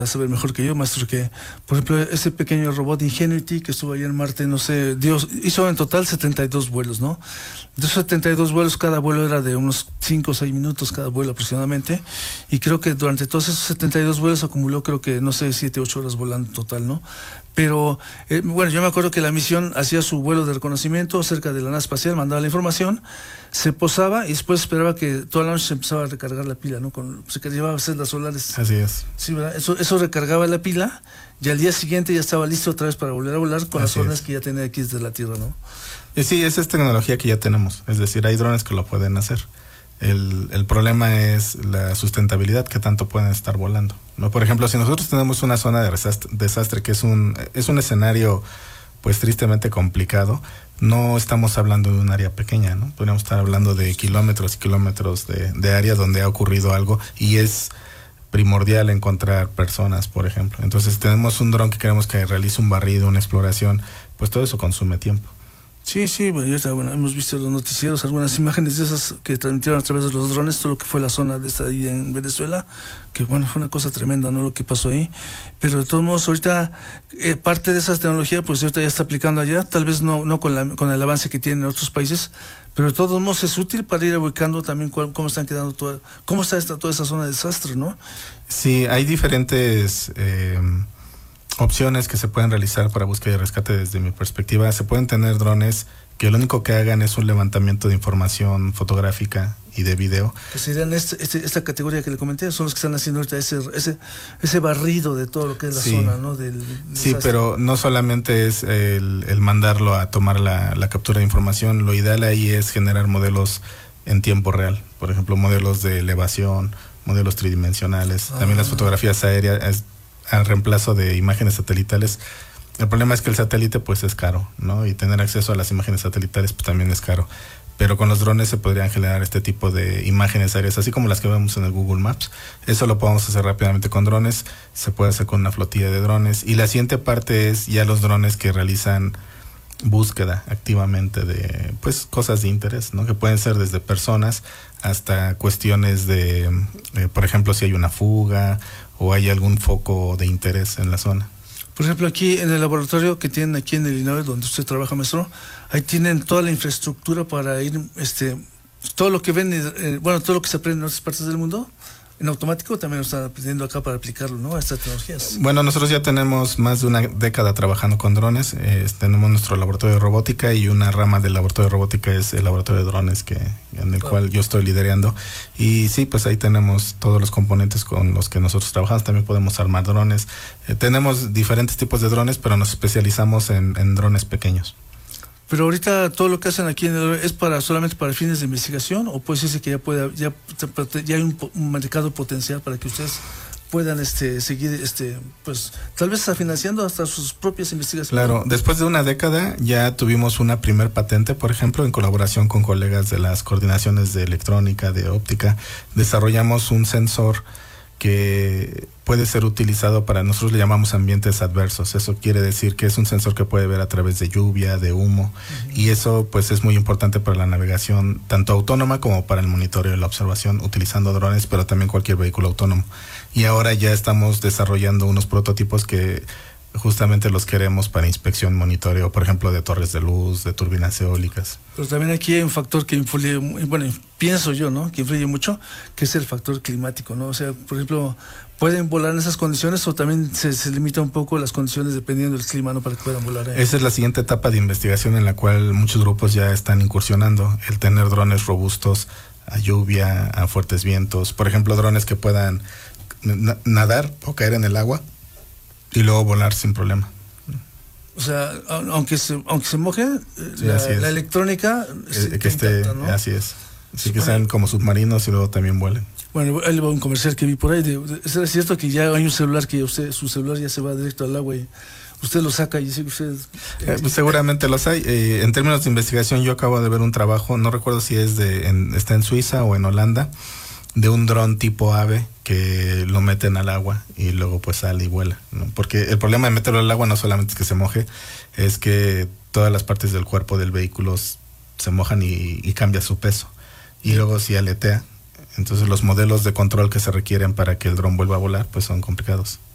a saber mejor que yo, maestro, que por ejemplo ese pequeño robot Ingenuity que estuvo ahí en Marte, no sé, Dios hizo en total 72 vuelos, ¿no? De esos 72 vuelos, cada vuelo era de unos 5 o 6 minutos cada vuelo aproximadamente, y creo que durante todos esos 72 vuelos acumuló, creo que, no sé, 7 o 8 horas volando en total, ¿no? Pero, bueno, yo me acuerdo que la misión hacía su vuelo de reconocimiento cerca de la nave espacial, mandaba la información, se posaba y después esperaba que toda la noche se empezaba a recargar la pila, ¿no? Se llevaba celdas solares. Así es. Sí, ¿verdad? Eso recargaba la pila y al día siguiente ya estaba listo otra vez para volver a volar con las órdenes que ya tenía aquí desde la Tierra, ¿no? Sí, esa es tecnología que ya tenemos, es decir, hay drones que lo pueden hacer. El problema es la sustentabilidad, que tanto pueden estar volando, ¿no? Por ejemplo, si nosotros tenemos una zona de desastre que es un escenario pues tristemente complicado, no estamos hablando de un área pequeña, ¿no? Podríamos estar hablando de kilómetros y kilómetros de área donde ha ocurrido algo y es primordial encontrar personas, por ejemplo. Entonces, tenemos un dron que queremos que realice un barrido, una exploración, pues todo eso consume tiempo. Sí, bueno, hemos visto los noticieros, algunas imágenes de esas que transmitieron a través de los drones, todo lo que fue la zona de esta ahí en Venezuela, que bueno, fue una cosa tremenda, ¿no? Lo que pasó ahí, pero de todos modos ahorita parte de esa tecnología pues ahorita ya está aplicando allá, tal vez no con el avance que tienen en otros países, pero de todos modos es útil para ir ubicando también cómo están quedando cómo está toda esa zona de desastre, ¿no? Sí, hay diferentes opciones que se pueden realizar para búsqueda y rescate. Desde mi perspectiva, se pueden tener drones que lo único que hagan es un levantamiento de información fotográfica y de video. Que serían esta categoría que le comenté, son los que están haciendo ahorita ese barrido de todo lo que es la zona, ¿no? Sí, pero no solamente es el mandarlo a tomar la captura de información, lo ideal ahí es generar modelos en tiempo real, por ejemplo, modelos de elevación, modelos tridimensionales, también las fotografías aéreas al reemplazo de imágenes satelitales. El problema es que el satélite pues es caro, ¿no? Y tener acceso a las imágenes satelitales pues también es caro. Pero con los drones se podrían generar este tipo de imágenes aéreas, así como las que vemos en el Google Maps. Eso lo podemos hacer rápidamente con drones, se puede hacer con una flotilla de drones. Y la siguiente parte es ya los drones que realizan búsqueda activamente de pues cosas de interés, ¿no? Que pueden ser desde personas hasta cuestiones de, por ejemplo, si hay una fuga o hay algún foco de interés en la zona. Por ejemplo, aquí en el laboratorio que tienen aquí en Illinois, donde usted trabaja, maestro, ahí tienen toda la infraestructura para ir, todo lo que ven, todo lo que se aprende en otras partes del mundo, en automático también lo están aprendiendo acá para aplicarlo, ¿no? A estas tecnologías. Bueno, nosotros ya tenemos más de una década trabajando con drones. Tenemos nuestro laboratorio de robótica y una rama del laboratorio de robótica es el laboratorio de drones en el cual yo estoy liderando. Y sí, pues ahí tenemos todos los componentes con los que nosotros trabajamos. También podemos armar drones. Tenemos diferentes tipos de drones, pero nos especializamos en drones pequeños. Pero ahorita todo lo que hacen aquí es solamente para fines de investigación, o puede decirse que ya hay un mercado potencial para que ustedes puedan seguir pues tal vez está financiando hasta sus propias investigaciones. Claro, después de una década ya tuvimos una primer patente, por ejemplo, en colaboración con colegas de las coordinaciones de electrónica, de óptica, desarrollamos un sensor que puede ser utilizado para, nosotros le llamamos ambientes adversos. Eso quiere decir que es un sensor que puede ver a través de lluvia, de humo, y eso pues es muy importante para la navegación, tanto autónoma como para el monitoreo y la observación, utilizando drones, pero también cualquier vehículo autónomo. Y ahora ya estamos desarrollando unos prototipos que justamente los queremos para inspección, monitoreo, por ejemplo, de torres de luz, de turbinas eólicas. Pero también aquí hay un factor que influye, bueno, pienso yo, ¿no? Que influye mucho, que es el factor climático, ¿no? O sea, por ejemplo, ¿pueden volar en esas condiciones o también se limita un poco las condiciones dependiendo del clima, ¿no? Para que puedan volar ahí? Esa es la siguiente etapa de investigación en la cual muchos grupos ya están incursionando, el tener drones robustos a lluvia, a fuertes vientos, por ejemplo, drones que puedan nadar o caer en el agua y luego volar sin problema. O sea, aunque se moje, sí, la electrónica que esté intacta, ¿no? Así es. Así que sean como submarinos y luego también vuelen. Bueno, ahí va un comercial que vi por ahí. ¿Es cierto que ya hay un celular que su celular ya se va directo al agua y usted lo saca y dice que usted... pues seguramente los hay. En términos de investigación, yo acabo de ver un trabajo, no recuerdo si está en Suiza o en Holanda, de un dron tipo ave que lo meten al agua y luego pues sale y vuela, ¿no? Porque el problema de meterlo al agua no solamente es que se moje, es que todas las partes del cuerpo del vehículo se mojan y cambia su peso. Y luego si aletea, entonces los modelos de control que se requieren para que el dron vuelva a volar pues son complicados.